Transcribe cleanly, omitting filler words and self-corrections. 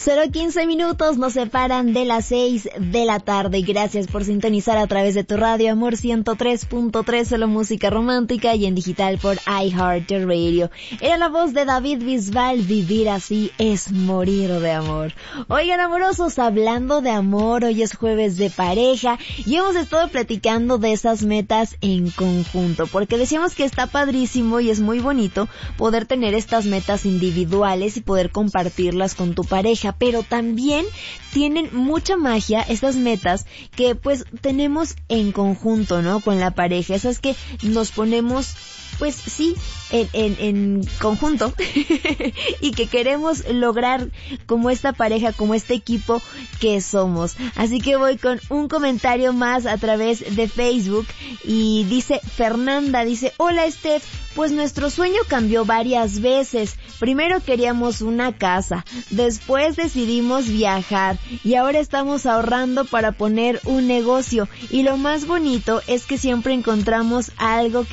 0:15 minutos nos separan de las 6 de la tarde. Gracias por sintonizar a través de tu radio Amor 103.3, solo música romántica, y en digital por iHeartRadio. Era la voz de David Bisbal, Vivir así es morir de amor. Oigan, amorosos, hablando de amor, hoy es jueves de pareja y hemos estado platicando de esas metas en conjunto, porque decíamos que está padrísimo y es muy bonito poder tener estas metas individuales y poder compartirlas con tu pareja, pero también tienen mucha magia estas metas que pues tenemos en conjunto, ¿no? Con la pareja, esas que nos ponemos pues sí, en conjunto y que queremos lograr como esta pareja, como este equipo que somos. Así que voy con un comentario más a través de Facebook y dice Fernanda, dice: hola Steph, pues nuestro sueño cambió varias veces. Primero queríamos una casa, después decidimos viajar y ahora estamos ahorrando para poner un negocio, y lo más bonito es que siempre encontramos algo que